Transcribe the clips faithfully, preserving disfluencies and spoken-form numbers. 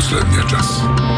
последния час.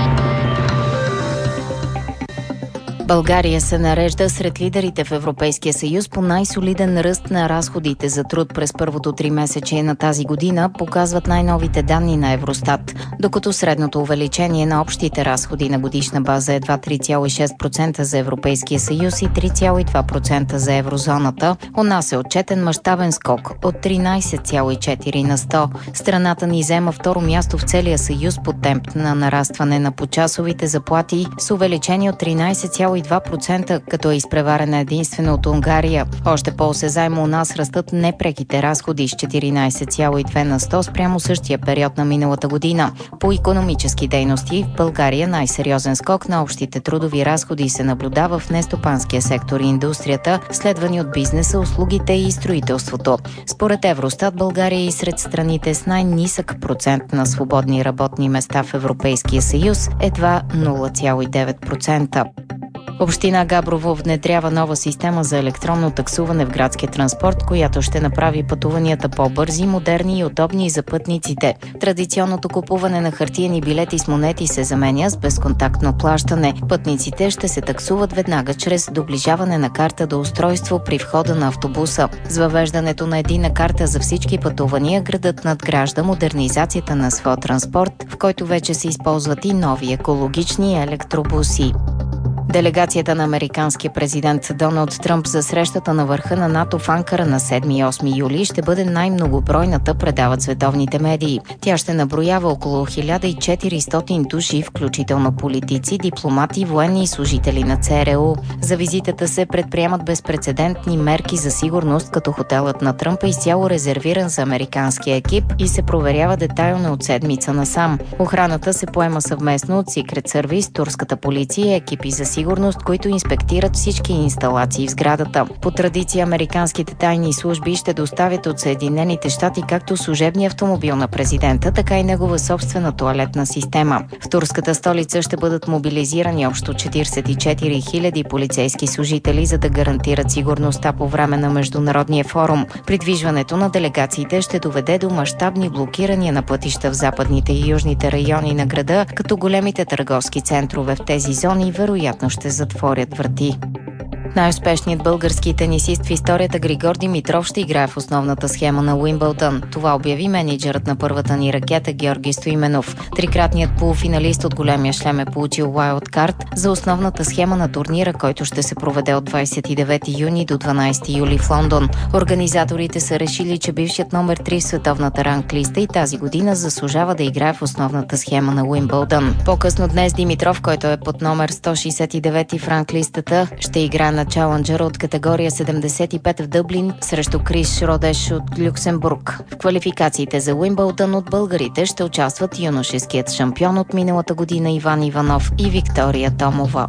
България се нарежда сред лидерите в Европейския съюз по най-солиден ръст на разходите за труд през първото тримесечие на тази година, показват най-новите данни на Евростат. Докато средното увеличение на общите разходи на годишна база е два цяло три и шест процента за Европейския съюз и три цяло и два процента за еврозоната, у нас е отчетен мащабен скок от тринайсет цяло и четири на сто. Страната ни заема второ място в целия съюз по темп на нарастване на почасовите заплати с увеличение от тринайсет цяло и два процента, като е изпреварена единствено от Унгария. Още по-осезаемо у нас растат непреките разходи с четиринайсет цяло и две на сто спрямо същия период на миналата година. По икономически дейности в България най-сериозен скок на общите трудови разходи се наблюдава в нестопанския сектор и индустрията, следвани от бизнеса, услугите и строителството. Според Евростат, България е и сред страните с най-нисък процент на свободни работни места в Европейския съюз, едва нула цяло и девет процента. Община Габрово внедрява нова система за електронно таксуване в градския транспорт, която ще направи пътуванията по-бързи, модерни и удобни за пътниците. Традиционното купуване на хартиени билети с монети се заменя с безконтактно плащане. Пътниците ще се таксуват веднага чрез доближаване на карта до устройство при входа на автобуса. С въвеждането на единна карта за всички пътувания, градът надгражда модернизацията на своя транспорт, в който вече се използват и нови екологични електробуси. Делегацията на американския президент Доналд Тръмп за срещата на върха на НАТО в Анкара на седми и осми юли ще бъде най-многобройната, предават световните медии. Тя ще наброява около хиляда и четиристотин души, включително политици, дипломати, военни и служители на ЦРУ. За визитата се предприемат безпрецедентни мерки за сигурност, като хотелът на Тръмп е изцяло резервиран за американския екип и се проверява детайлно от седмица насам. Охраната се поема съвместно от Secret Service, турската полиция и екипи за сигурност, които инспектират всички инсталации в сградата. По традиция американските тайни служби ще доставят от Съединените щати както служебния автомобил на президента, така и негова собствена тоалетна система. В турската столица ще бъдат мобилизирани общо четирийсет и четири хиляди полицейски служители, за да гарантират сигурността по време на международния форум. Придвижването на делегациите ще доведе до мащабни блокирания на пътища в западните и южните райони на града, като големите търговски центрове в тези зони вероятно ще затворят врати. Най-успешният български тенисист в историята Григор Димитров ще играе в основната схема на Уимбълдън. Това обяви мениджърът на първата ни ракета Георги Стоименов. Трикратният полуфиналист от големия шлем е получил уайлдкарт за основната схема на турнира, който ще се проведе от двайсет и девети юни до дванайсети юли в Лондон. Организаторите са решили, че бившият номер три в световната ранглиста и тази година заслужава да играе в основната схема на Уимбълдън. По-късно днес Димитров, който е под номер сто шейсет и девети в ранглистата, ще играе на чаленджъра от категория седемдесет и пет в Дъблин срещу Крис Шродеш от Люксембург. В квалификациите за Уимбълдън от българите ще участват юношеският шампион от миналата година Иван Иванов и Виктория Томова.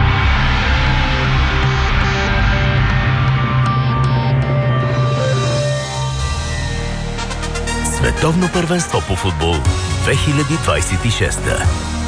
Световно първенство по футбол две хиляди двайсет и шеста.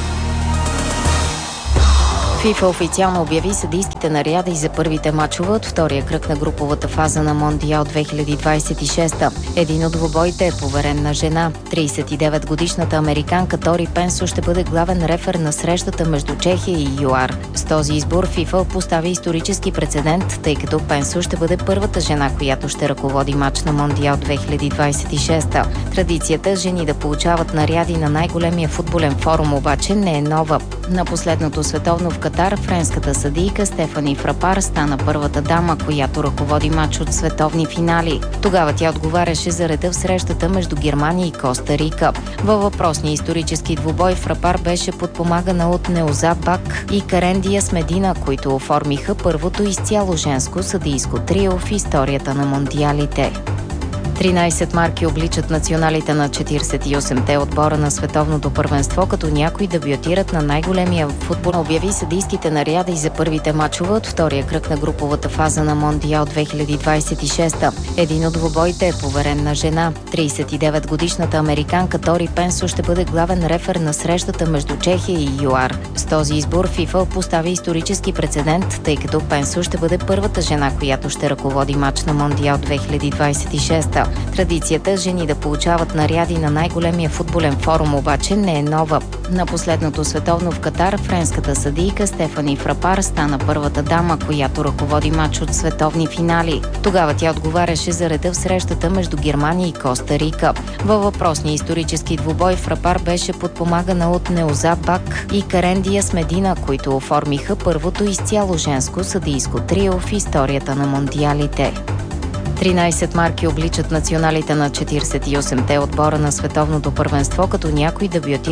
ФИФА официално обяви съдийските наряди за първите мачове от втория кръг на груповата фаза на Мондиал две хиляди двайсет и шеста. Един от двубоите е поверен на жена. трийсет и девет годишната американка Тори Пенсо ще бъде главен рефер на срещата между Чехия и ЮАР. С този избор ФИФА поставя исторически прецедент, тъй като Пенсо ще бъде първата жена, която ще ръководи мач на Мондиал две хиляди двайсет и шеста. Традицията жени да получават наряди на най-големия футболен форум обаче не е нова. На последното световно в Катар френската съдийка Стефани Фрапар стана първата дама, която ръководи мач от световни финали. Тогава тя отговаряше за реда в срещата между Германия и Коста Рика. Във въпросния исторически двубой Фрапар беше подпомагана от Неоза Бак и Карен Диас Медина, които оформиха първото изцяло женско съдийско трио в историята на мондиалите. тринайсет марки обличат националите на четирийсет и осемте отбора на световното първенство, като някои дебютират на най-големия футбол. Обяви съдийските наряди за първите мачове от втория кръг на груповата фаза на Мондиал две хиляди двайсет и шеста. Един от двубоите е поверен на жена. трийсет и девет годишната американка Тори Пенсо ще бъде главен рефер на срещата между Чехия и ЮАР. С този избор ФИФА поставя исторически прецедент, тъй като Пенсо ще бъде първата жена, която ще ръководи мач на Мондиал две хиляди двайсет и шеста. света. Традицията жени да получават наряди на най-големия футболен форум обаче не е нова. На последното световно в Катар френската съдийка Стефани Фрапар стана първата дама, която ръководи мач от световни финали. Тогава тя отговаряше за реда в срещата между Германия и Коста Рика. Във въпросния исторически двубой Фрапар беше подпомагана от Неоза Бак и Карен Диас Медина, които оформиха първото изцяло женско съдийско трио в историята на мондиалите. тринайсет марки обличат националите на четирийсет и осемте отбора на световното първенство, като някои дебютират